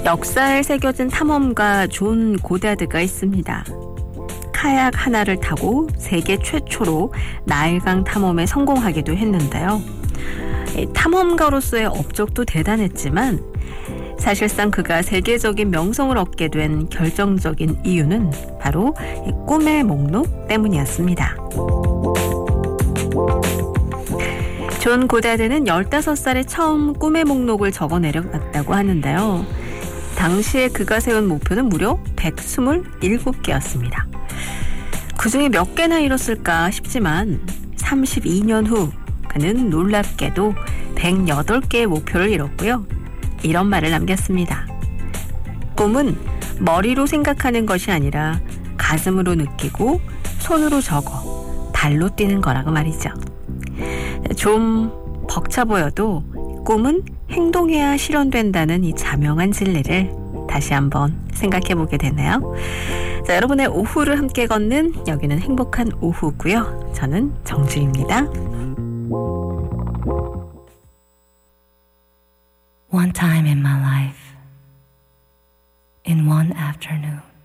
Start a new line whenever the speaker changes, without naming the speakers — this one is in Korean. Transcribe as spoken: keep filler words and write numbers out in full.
역사에 새겨진 탐험가 존 고다드가 있습니다. 카약 하나를 타고 세계 최초로 나일강 탐험에 성공하기도 했는데요. 탐험가로서의 업적도 대단했지만 사실상 그가 세계적인 명성을 얻게 된 결정적인 이유는 바로 꿈의 목록 때문이었습니다. 존 고다드는 열다섯 살에 처음 꿈의 목록을 적어내려갔다고 하는데요. 당시에 그가 세운 목표는 무려 백이십칠 개였습니다. 그중에 몇 개나 이뤘을까 싶지만 삼십이 년 후 그는 놀랍게도 백여덟 개의 목표를 이뤘고요. 이런 말을 남겼습니다. 꿈은 머리로 생각하는 것이 아니라 가슴으로 느끼고 손으로 적어 발로 뛰는 거라고 말이죠. 좀 벅차 보여도 꿈은 행동해야 실현된다는 이 자명한 진리를 다시 한번 생각해 보게 되네요. 자, 여러분의 오후를 함께 걷는 여기는 행복한 오후고요. 저는 정주입니다.
One time in my life, in one afternoon,